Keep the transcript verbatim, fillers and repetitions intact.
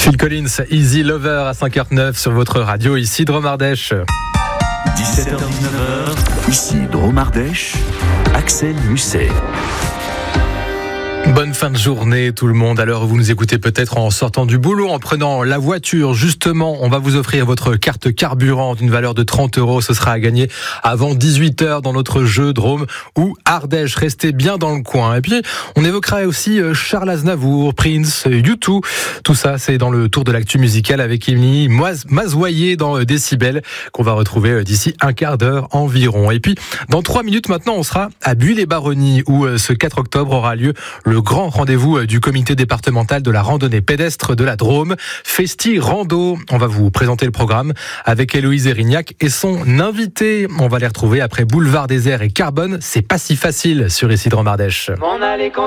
Phil Collins, Easy Lover à cinq heures neuf sur votre radio, ici Drôme Ardèche. dix-sept heures dix-neuf heures, ici Drôme Ardèche, Axel Musset. Bonne fin de journée tout le monde. À l'heure où vous nous écoutez peut-être en sortant du boulot, en prenant la voiture, justement, on va vous offrir votre carte carburant d'une valeur de trente euros. Ce sera à gagner avant dix-huit heures dans notre jeu Drôme ou Ardèche. Restez bien dans le coin. Et puis, on évoquera aussi Charles Aznavour, Prince, U deux. Tout ça, c'est dans le tour de l'actu musicale avec Émilie Mazoyer dans Décibel, qu'on va retrouver d'ici un quart d'heure environ. Et puis, dans trois minutes maintenant, on sera à Buis-les-Baronnies, où ce quatre octobre aura lieu le grand rendez-vous du comité départemental de la randonnée pédestre de la Drôme, Festi Rando. On va vous présenter le programme avec Héloïse Erignac et son invité. On va les retrouver après Boulevard Désert et Carbone. C'est pas si facile sur ici Drôme Ardèche.